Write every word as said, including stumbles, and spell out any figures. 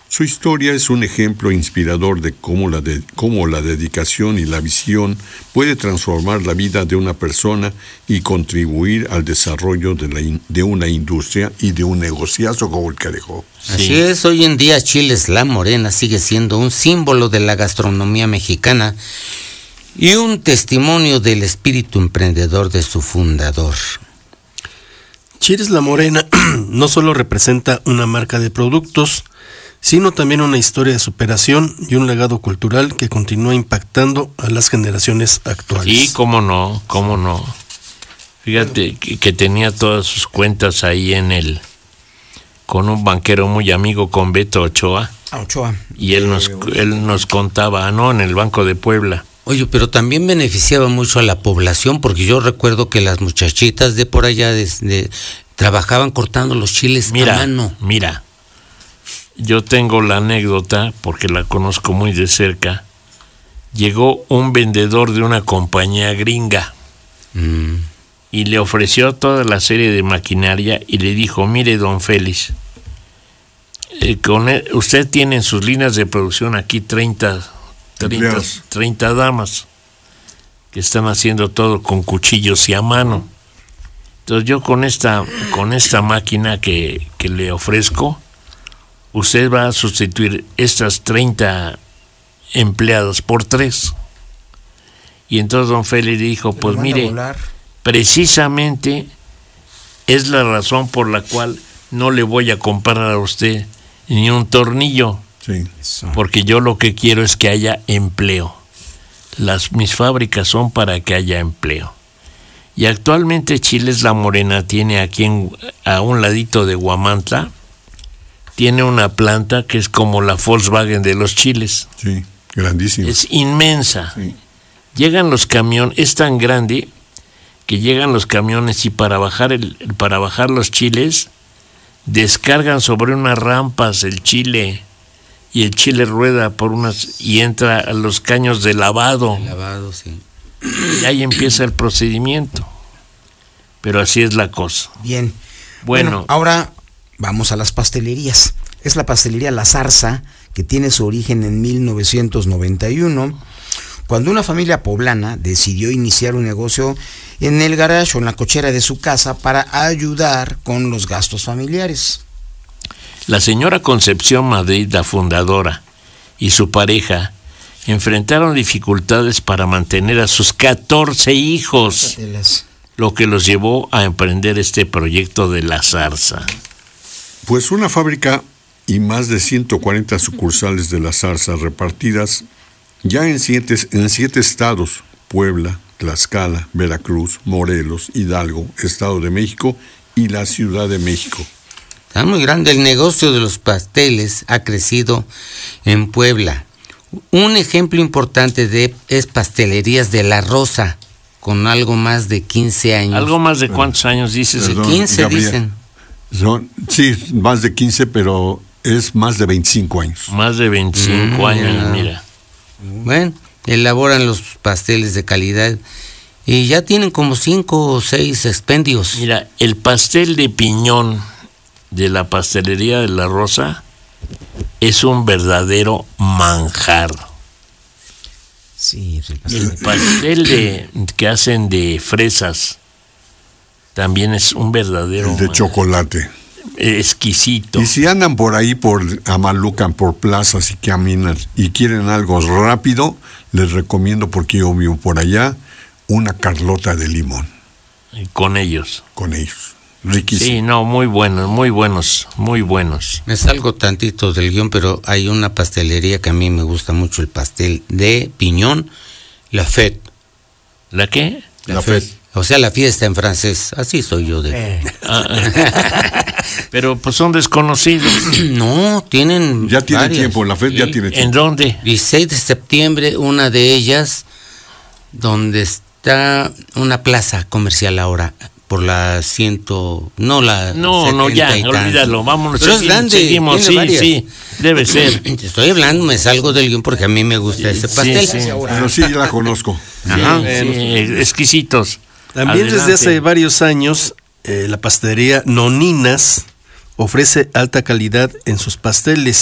Su historia es un ejemplo inspirador de cómo la, de, cómo la dedicación y la visión puede transformar la vida de una persona y contribuir al desarrollo de, la in, de una industria y de un negociazo como el que dejó. Sí. Así es, hoy en día Chiles La Morena sigue siendo un símbolo de la gastronomía mexicana y un testimonio del espíritu emprendedor de su fundador. Chiles La Morena no solo representa una marca de productos, sino también una historia de superación y un legado cultural que continúa impactando a las generaciones actuales. Sí, cómo no, cómo no. Fíjate que, que tenía todas sus cuentas ahí en el, con un banquero muy amigo, con Beto Ochoa. Ochoa. Y él nos, él nos contaba, ¿no? En el Banco de Puebla. Oye, pero también beneficiaba mucho a la población, porque yo recuerdo que las muchachitas de por allá de, de, trabajaban cortando los chiles mira, a mano. Mira, yo tengo la anécdota, porque la conozco muy de cerca. Llegó un vendedor de una compañía gringa mm. y le ofreció toda la serie de maquinaria y le dijo, mire, don Félix, eh, con él, usted tiene en sus líneas de producción aquí treinta, treinta, treinta damas que están haciendo todo con cuchillos y a mano. Entonces yo con esta, con esta máquina que, que le ofrezco, usted va a sustituir estas treinta empleados por tres. Y entonces don Félix dijo, pues mire, precisamente es la razón por la cual no le voy a comprar a usted ni un tornillo, sí. porque yo lo que quiero es que haya empleo. Las, mis fábricas son para que haya empleo. Y actualmente Chiles La Morena tiene aquí en, a un ladito de Huamantla, tiene una planta que es como la Volkswagen de los chiles. Sí, grandísima. Es inmensa. Sí. Llegan los camiones, es tan grande que llegan los camiones y para bajar el, para bajar los chiles descargan sobre unas rampas el chile y el chile rueda por unas y entra a los caños de lavado. De lavado, sí. Y ahí empieza el procedimiento. Pero así es la cosa. Bien. Bueno, bueno ahora vamos a las pastelerías. Es la pastelería La Zarza, que tiene su origen en mil novecientos noventa y uno, cuando una familia poblana decidió iniciar un negocio en el garage o en la cochera de su casa para ayudar con los gastos familiares. La señora Concepción Madrid, la fundadora, y su pareja enfrentaron dificultades para mantener a sus catorce hijos, lo que los llevó a emprender este proyecto de La Zarza. Pues una fábrica y más de ciento cuarenta sucursales de La Zarza repartidas ya en siete, en siete estados: Puebla, Tlaxcala, Veracruz, Morelos, Hidalgo, Estado de México y la Ciudad de México. Está muy grande. El negocio de los pasteles ha crecido en Puebla. Un ejemplo importante de es Pastelerías de La Rosa, con algo más de quince años. ¿Algo más de cuántos años dices? Perdón, quince, Gabriel. Dicen. Son, sí, más de quince, pero es más de veinticinco años. Más de veinticinco mm, años, mira. Bueno, elaboran los pasteles de calidad y ya tienen como cinco o seis expendios. Mira, el pastel de piñón de la Pastelería de La Rosa es un verdadero manjar. Sí, el pastel, el pastel de, que hacen de fresas también es un verdadero el de manjar. Chocolate. Exquisito. Y si andan por ahí, por amalucan por plazas y caminan y quieren algo rápido, les recomiendo, porque yo vivo por allá, una Carlota de limón. Y con ellos. Con ellos. Riquísimo. Sí, no, muy buenos, muy buenos, muy buenos. Me salgo tantito del guión, pero hay una pastelería que a mí me gusta mucho, el pastel de piñón, La Fête. ¿La qué? La, La Fête. O sea, la fiesta en francés, así soy yo de... Eh. Pero pues son desconocidos. No, tienen Ya tiene varias. tiempo, La Fête ya tiene tiempo. ¿En dónde? dieciséis de septiembre, una de ellas, donde está una plaza comercial ahora, por la ciento... No, la... No, no, ya, olvídalo, vámonos. Pero es grande, seguimos, sí, varias. sí, debe ser. Te estoy hablando, me salgo del guión porque a mí me gusta ese pastel. Sí, sí. Pero sí, ya la conozco. Ajá, sí, sí, exquisitos. También Adelante. desde hace varios años, eh, la pastelería Noninas ofrece alta calidad en sus pasteles